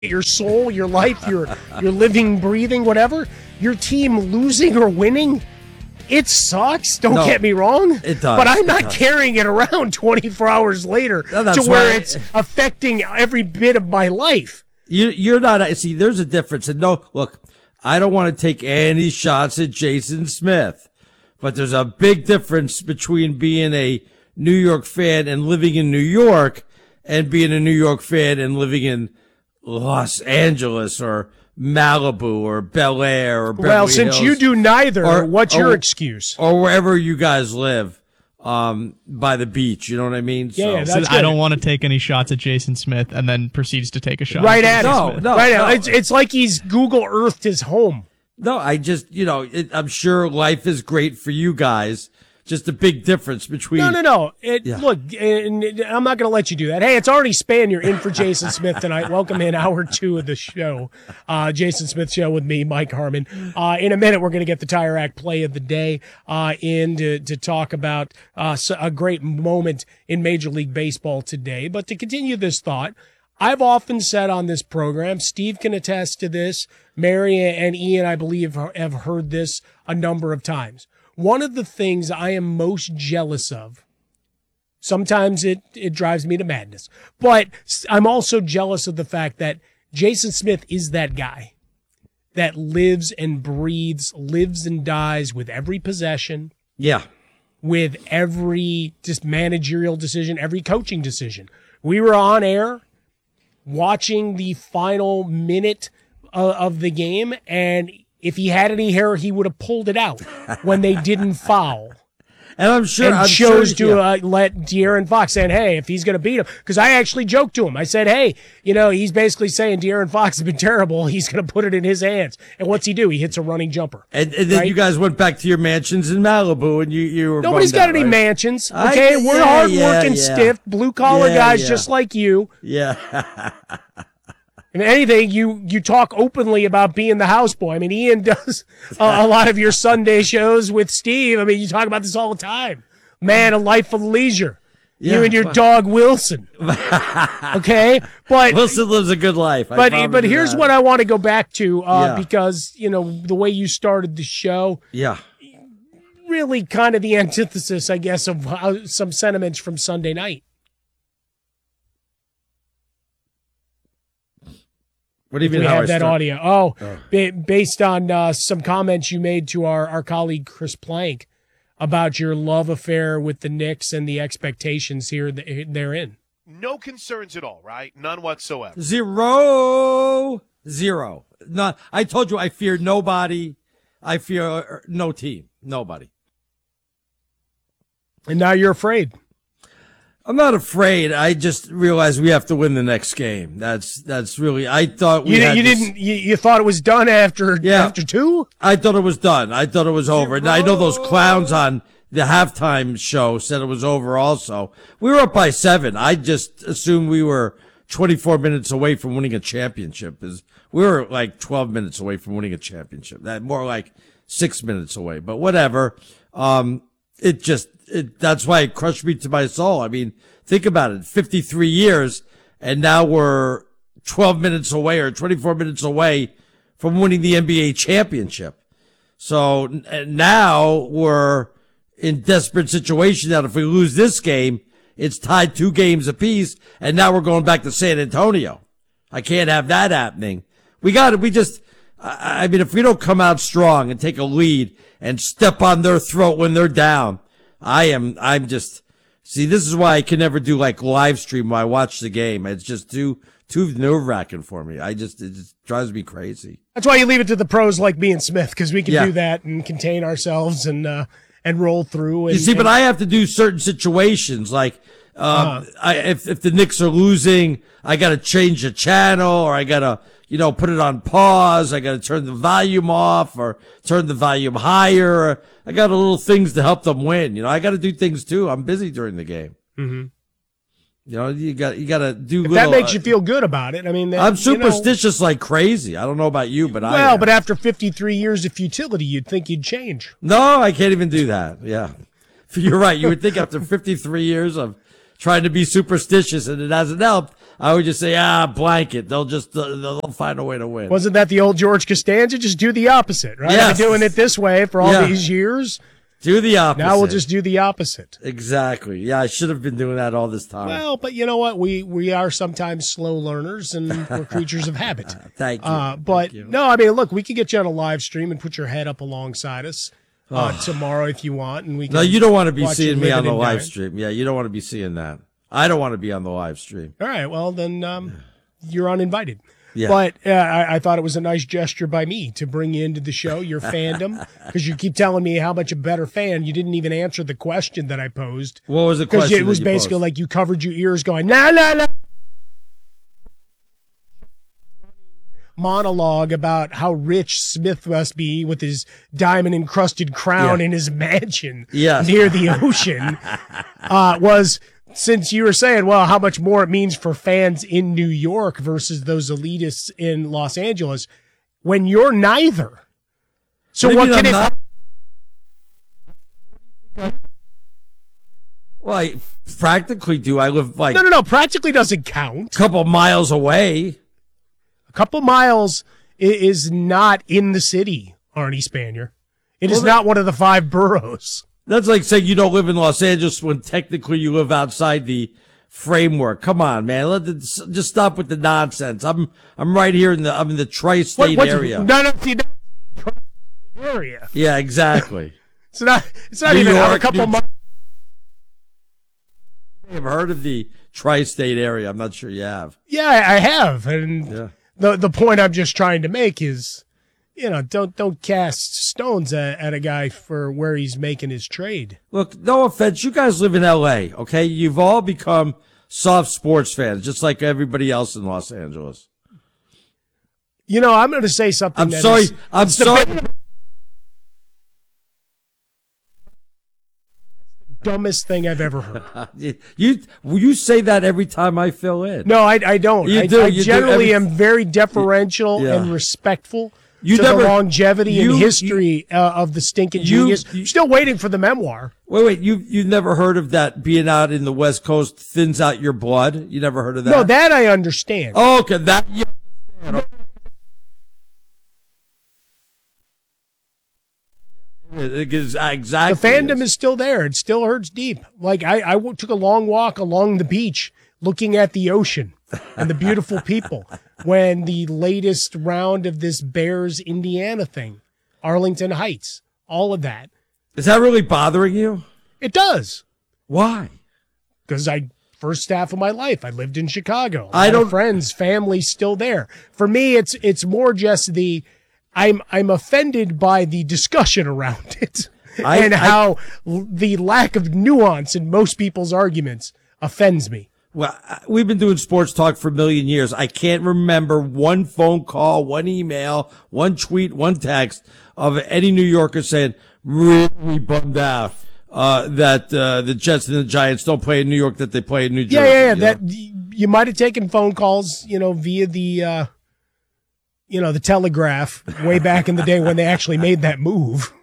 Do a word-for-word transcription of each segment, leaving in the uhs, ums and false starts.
your soul, your life, your your living, breathing, whatever, your team losing or winning, it sucks. Don't no, get me wrong. It does. But I'm not it carrying it around twenty-four hours later no, to where why. it's affecting every bit of my life. You, you're not, see, there's a difference. And no, look, I don't want to take any shots at Jason Smith, but there's a big difference between being a New York fan and living in New York and being a New York fan and living in Los Angeles or Malibu or Bel Air or Beverly Well, since Hills, you do neither, or, what's or, your excuse? Or wherever you guys live, um, by the beach. You know what I mean? Yeah, so, yeah, that's I don't want to take any shots at Jason Smith, and then proceeds to take a shot right at at no, him. no, right no. at it's it's like he's Google Earthed his home. No, I just, you know, it, I'm sure life is great for you guys. Just a big difference between. No, no, no. It, Yeah. Look, and I'm not going to let you do that. Hey, it's already Span. You're in for Jason Smith tonight. Welcome in hour two of the show. Uh, Jason Smith Show with me, Mike Harmon. Uh, in a minute, we're going to get the Tire Rack play of the day uh, in to, to talk about uh, a great moment in Major League Baseball today. But to continue this thought, I've often said on this program, Steve can attest to this, Mary and Ian, I believe, have heard this a number of times. One of the things I am most jealous of, sometimes it, it drives me to madness, but I'm also jealous of the fact that Jason Smith is that guy that lives and breathes, lives and dies with every possession. Yeah. With every just managerial decision, every coaching decision. We were on air watching the final minute of, of the game, and if he had any hair, he would have pulled it out when they didn't foul. And I'm sure and I'm chose sure, to yeah. uh, let De'Aaron Fox saying, hey, if he's going to beat him, because I actually joked to him. I said, hey, you know, he's basically saying De'Aaron Fox has been terrible. He's going to put it in his hands. And what's he do? He hits a running jumper. And, and then right? you guys went back to your mansions in Malibu, and you you were Nobody's got bummed out, any right? mansions. I- Okay, we're yeah, hardworking, yeah, yeah. stiff, blue collar Yeah, guys yeah. just like you. Yeah. If anything, you you talk openly about being the houseboy. I mean, Ian does a, a lot of your Sunday shows with Steve. I mean, you talk about this all the time. Man, a life of leisure. Yeah, you and your but- dog Wilson. Okay, but Wilson lives a good life. I but promise but you here's that. what I want to go back to uh, Yeah. because you know the way you started the show, Yeah. really kind of the antithesis, I guess, of how, some sentiments from Sunday night. What do you If mean? we how have I that start- audio. Oh, ba- based on uh, some comments you made to our, our colleague Chris Plank about your love affair with the Knicks and the expectations here th- therein. No concerns at all, right? None whatsoever. Zero. Zero. Not. I told you I fear nobody. I fear uh, no team. Nobody. And now you're afraid. I'm not afraid. I just realized we have to win the next game. That's that's really. I thought we You, had you this- didn't. You, you thought it was done after Yeah. after two. I thought it was done. I thought it was over. And I know those clowns on the halftime show said it was over also. We were up by seven. I just assumed we were twenty-four minutes away from winning a championship. Is we were like twelve minutes away from winning a championship. That more like six minutes away, but whatever. Um, it just, it, that's why it crushed me to my soul. I mean, think about it. fifty-three years and now we're twelve minutes away or twenty-four minutes away from winning the N B A championship. So n- now we're in desperate situation that if we lose this game, it's tied two games apiece. And now we're going back to San Antonio. I can't have that happening. We got to, we just, I I mean, if we don't come out strong and take a lead and step on their throat when they're down, I am, I'm just, see, this is why I can never do like live stream while I watch the game. It's just too, too nerve wracking for me. I just, it just drives me crazy. That's why you leave it to the pros like me and Smith, because we can Yeah. do that and contain ourselves and uh, and roll through. And, You see, but and- I have to do certain situations like, um, Uh-huh. I, if, if the Knicks are losing, I got to change the channel or I got to, you know, put it on pause. I got to turn the volume off or turn the volume higher. I got a little things to help them win. You know, I got to do things too. I'm busy during the game. Mhm. You know, you got, you got to do If little, that makes uh, you feel good about it. I mean, that, I'm you know- superstitious like crazy. I don't know about you, but I well, am. but after fifty-three years of futility, you'd think you'd change. No, I can't even do that. Yeah. You're right. You would think after fifty-three years of trying to be superstitious and it hasn't helped, I would just say, ah, blanket. They'll just uh, they'll find a way to win. Wasn't that the old George Costanza? Just do the opposite, right? Yes. I've been doing it this way for all Yeah. these years. Do the opposite. Now we'll just do the opposite. Exactly. Yeah, I should have been doing that all this time. Well, but you know what? We we are sometimes slow learners and we're creatures of habit. Thank you. Uh, but Thank you. no, I mean, look, we could get you on a live stream and put your head up alongside us uh, tomorrow if you want, and we can No, you don't want to be watch you seeing me living on the and live dying. stream. Yeah, you don't want to be seeing that. I don't want to be on the live stream. All right, well then um, you're uninvited. Yeah. But uh, I, I thought it was a nice gesture by me to bring you into the show, your fandom, because you keep telling me how much a better fan. You didn't even answer the question that I posed. What was the Because question? it was that you basically posed? like you covered your ears going, nah, nah, nah. Monologue about how rich Smith must be with his diamond encrusted crown Yeah. in his mansion Yes. near the ocean uh, was, since you were saying, well, how much more it means for fans in New York versus those elitists in Los Angeles when you're neither. So What do what, you mean can I'm it? not? Well, I practically do. I live like No, no, no. Practically doesn't count. a couple miles away. A couple miles i- is not in the city, Arnie Spanier. It is Well, not one of the five boroughs. That's like saying you don't live in Los Angeles when technically you live outside the framework. Come on, man. Let the, just stop with the nonsense. I'm I'm right here in the I'm in the tri-state What- what's- area. No, no, see, no, area. Yeah, exactly. It's not. It's not New even out a York, couple New- miles. I've heard of the tri-state area. I'm not sure you have. Yeah, I I have, and Yeah. the the point I'm just trying to make is, you know, don't don't cast stones at, at a guy for where he's making his trade. Look, no offense. You guys live in L A, okay? You've all become soft sports fans, just like everybody else in Los Angeles. You know, I'm going to say something. I'm that sorry. is- I'm it's the sorry. dumbest thing I've ever heard. You you say that every time I fill in. No, I, I don't. You I, do, I you do generally every- am very deferential Yeah. and respectful You to never- the longevity you- and history uh, of the stinking You- genius. you- Still waiting for the memoir. Wait, wait. You you've never heard of that? Being out in the West Coast thins out your blood. You never heard of that? No, that I understand. Oh, okay, that. You, it is exactly. The fandom is still there. It still hurts deep. Like I, I w- took a long walk along the beach looking at the ocean and the beautiful people when the latest round of this Bears Indiana thing, Arlington Heights, all of that. Is that really bothering you? It does. Why? Because I first half of my life I lived in Chicago. I I don't- don't friends, family still there. For me, it's it's more just the I'm I'm offended by the discussion around it I- and I- how l- the lack of nuance in most people's arguments offends me. Well, I- we've been doing sports talk for a million years. I can't remember one phone call, one email, one tweet, one text of any New Yorker saying, really bummed out uh, that uh, the Jets and the Giants don't play in New York, that they play in New Jersey. Yeah, yeah, yeah. you That know? y- you might have taken phone calls, you know, via the uh, you know, the telegraph way back in the day when they actually made that move.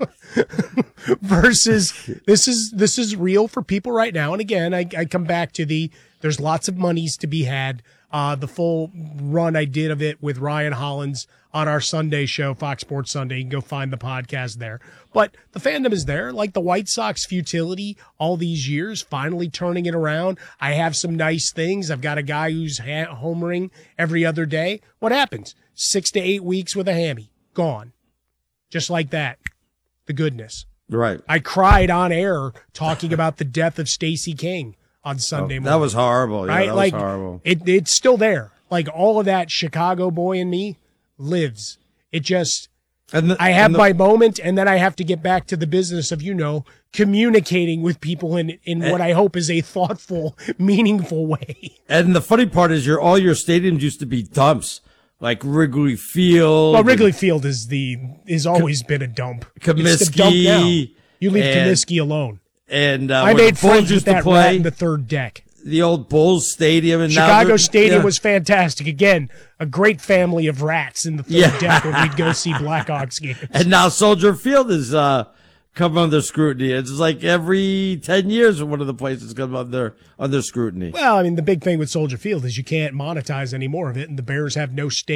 Versus this is this is real for people right now. And again, I, I come back to the there's lots of monies to be had. Uh, the full run I did of it with Ryan Hollins on our Sunday show, Fox Sports Sunday. You can go find the podcast there. But the fandom is there, like the White Sox futility all these years, finally turning it around. I have some nice things. I've got a guy who's ha- homering every other day. What happens? Six to eight weeks with a hammy. Gone. Just like that. The goodness. Right. I cried on air talking about the death of Stacey King on Sunday morning. That was horrible. Yeah, right? that like was horrible. it it's still there. Like all of that Chicago boy in me lives. It just And the, I have and the- my moment, and then I have to get back to the business of, you know, communicating with people in in what I hope is a thoughtful, meaningful way. And the funny part is, your all your stadiums used to be dumps, like Wrigley Field. Well, Wrigley Field is the is always been a dump. It's the dump Comiskey, now. You leave and- Comiskey alone. And uh, I where the made Bulls friends with used to that rat play in the third deck. the old Bulls Stadium, and now Chicago they're- Stadium yeah. was fantastic. Again, a great family of rats in the third Yeah. deck when we'd go see Blackhawks games. And now Soldier Field is uh, come under scrutiny. It's like every ten years one of the places come under under scrutiny. Well, I mean, the big thing with Soldier Field is you can't monetize any more of it, and the Bears have no stake